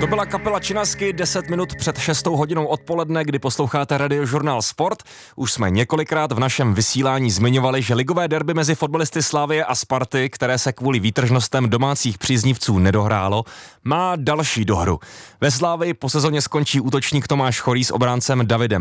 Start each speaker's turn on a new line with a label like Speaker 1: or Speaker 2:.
Speaker 1: To byla kapela Činasky 10 minut před 6 hodinou odpoledne, kdy posloucháte Radiožurnál Sport. Už jsme několikrát v našem vysílání zmiňovali, že ligové derby mezi fotbalisty Slavie a Sparty, které se kvůli výtržnostem domácích příznivců nedohrálo, má další dohru. Ve Slavii po sezóně skončí útočník Tomáš Chorý s obráncem Davidem